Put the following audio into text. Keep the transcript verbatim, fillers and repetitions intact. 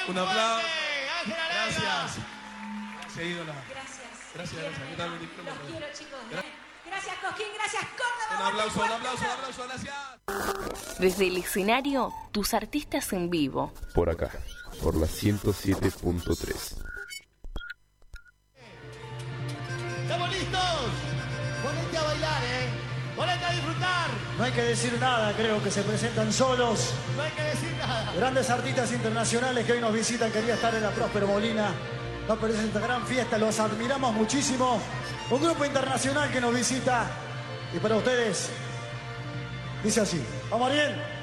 Un aplauso. Gracias. Gracias, ídola. Gracias. Gracias, gracias. ¿Qué tal, Benito? Los quiero, chicos. Gracias, Cosquín. Gracias, Córdoba. Un aplauso, un aplauso, un aplauso. Gracias. Desde el escenario, tus artistas en vivo. Por acá, por la ciento siete punto tres. ¡Estamos listos! Ponete a bailar, ¿eh? Ponete a disfrutar. No hay que decir nada, creo que se presentan solos. No hay que decir nada. Grandes artistas internacionales que hoy nos visitan. Quería estar en la Próspero Molina. Nos parece esta gran fiesta, los admiramos muchísimo. Un grupo internacional que nos visita. Y para ustedes, dice así. ¿Vamos bien?